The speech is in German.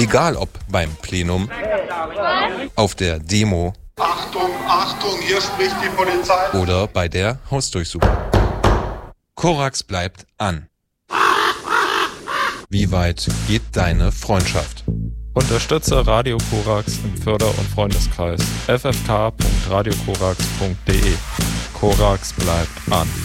Egal ob beim Plenum, auf der Demo Achtung, Achtung, hier spricht die Polizei. oder bei der Hausdurchsuchung. Korax bleibt an. Wie weit geht deine Freundschaft? Unterstütze Radio Korax im Förder- und Freundeskreis ffk.radiokorax.de. Korax bleibt an.